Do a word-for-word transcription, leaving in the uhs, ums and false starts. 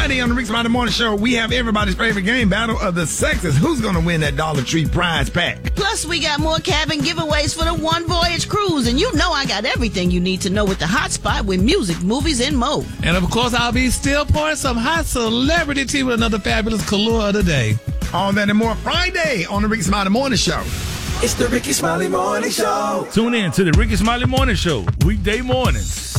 Friday on the Rick Smiley Morning Show, we have everybody's favorite game, Battle of the Sexes. Who's going to win that Dollar Tree prize pack? Plus, we got more cabin giveaways for the One Voyage Cruise. And you know I got everything you need to know with the hot spot with music, movies, and more. And of course, I'll be still pouring some hot celebrity tea with another fabulous Kahlua of the day. All that and more Friday on the Rick Smiley Morning Show. It's the Ricky Smiley Morning Show. Tune in to the Ricky Smiley Morning Show, weekday mornings.